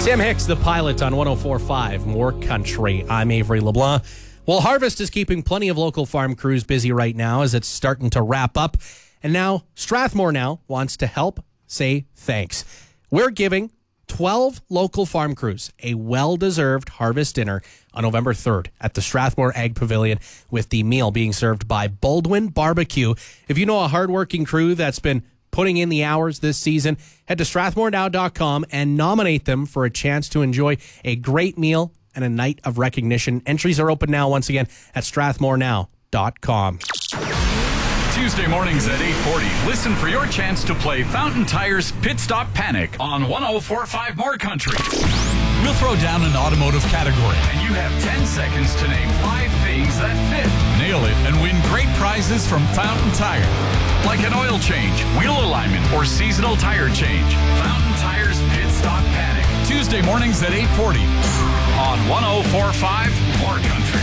Sam Hicks, the pilot on 104.5 More Country. I'm Avery LeBlanc. Well, harvest is keeping plenty of local farm crews busy right now as it's starting to wrap up. And now Strathmore Now wants to help say thanks. We're giving 12 local farm crews a well-deserved harvest dinner on November 3rd at the Strathmore Ag Pavilion, with the meal being served by Baldwin Barbecue. If you know a hardworking crew that's been putting in the hours this season, head to strathmorenow.com and nominate them for a chance to enjoy a great meal and a night of recognition. Entries are open now once again at strathmorenow.com. Tuesday mornings at 8:40, listen for your chance to play Fountain Tire's Pit Stop Panic on 104.5 More Country. We'll throw down an automotive category, and you have 10 seconds to name 5 things that fit. Nail it and win great prizes from Fountain Tire, like an oil change, wheel alignment, or seasonal tire change. Fountain Tire's Pit Stop Panic. Tuesday mornings at 8:40 on 104.5 More Country.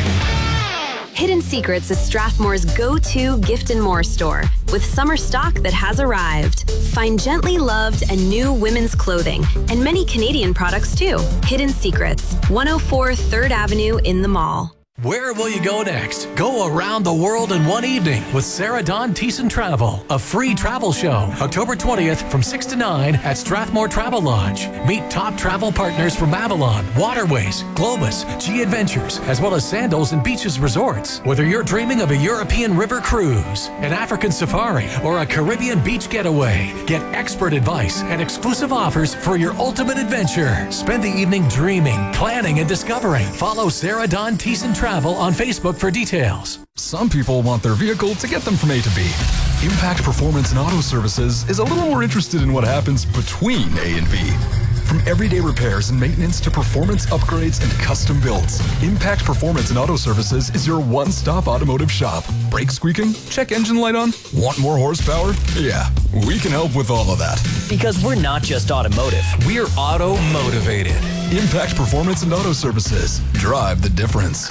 Hidden Secrets is Strathmore's go-to gift and more store with summer stock that has arrived. Find gently loved and new women's clothing and many Canadian products too. Hidden Secrets, 104 3rd Avenue in the mall. Where will you go next? Go around the world in one evening with Sarah Dawn Thiessen Travel, a free travel show, October 20th from 6 to 9 at Strathmore Travel Lodge. Meet top travel partners from Avalon, Waterways, Globus, G Adventures, as well as Sandals and Beaches Resorts. Whether you're dreaming of a European river cruise, an African safari, or a Caribbean beach getaway, get expert advice and exclusive offers for your ultimate adventure. Spend the evening dreaming, planning, and discovering. Follow Sarah Dawn Thiessen Travel on Facebook for details. Some people want their vehicle to get them from A to B. Impact Performance and Auto Services is a little more interested in what happens between A and B. From everyday repairs and maintenance to performance upgrades and custom builds, Impact Performance and Auto Services is your one-stop automotive shop. Brake squeaking? Check engine light on? Want more horsepower? Yeah, we can help with all of that. Because we're not just automotive, we're auto-motivated. Impact Performance and Auto Services. Drive the difference.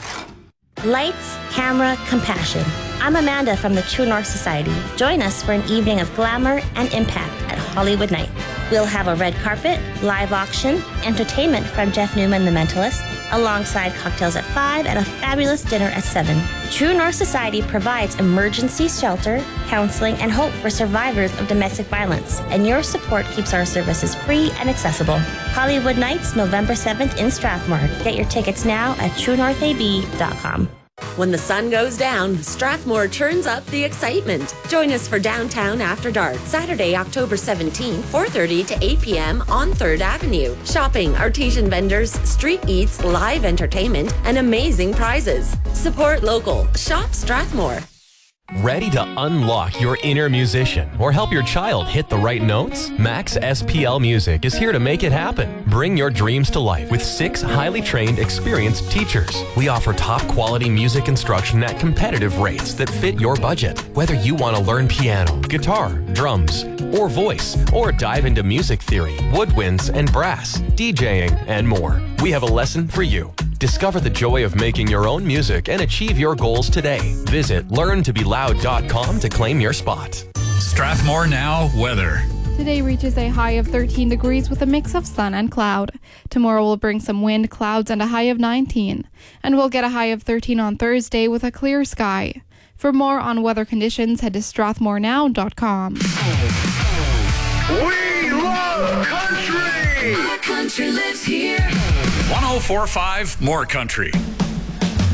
Lights, camera, compassion. I'm Amanda from the True North Society. Join us for an evening of glamour and impact at Hollywood Night. We'll have a red carpet, live auction, entertainment from Jeff Newman the Mentalist, alongside cocktails at 5 and a fabulous dinner at 7. True North Society provides emergency shelter, counseling, and hope for survivors of domestic violence, and your support keeps our services free and accessible. Hollywood Nights, November 7th in Strathmore. Get your tickets now at truenorthab.com. When the sun goes down, Strathmore turns up the excitement. Join us for Downtown After Dark, Saturday, October 17, 4:30 to 8 p.m. on 3rd Avenue. Shopping, artesian vendors, street eats, live entertainment, and amazing prizes. Support local. Shop Strathmore. Ready to unlock your inner musician or help your child hit the right notes? Max SPL Music is here to make it happen. Bring your dreams to life with 6 highly trained, experienced teachers. We offer top quality music instruction at competitive rates that fit your budget. Whether you want to learn piano, guitar, drums, or voice, or dive into music theory, woodwinds and brass, DJing, and more, we have a lesson for you. Discover the joy of making your own music and achieve your goals today. Visit learntobeloud.com to claim your spot. Strathmore Now weather. Today reaches a high of 13 degrees with a mix of sun and cloud. Tomorrow will bring some wind, clouds, and a high of 19. And we'll get a high of 13 on Thursday with a clear sky. For more on weather conditions, head to strathmorenow.com. We love country! Our country lives here. 104.5 More Country.